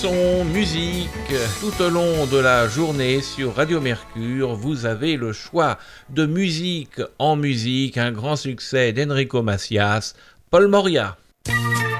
Son musique tout au long de la journée sur Radio Mercure, vous avez le choix de musique en musique, un grand succès d'Enrico Macias, Paul Moria.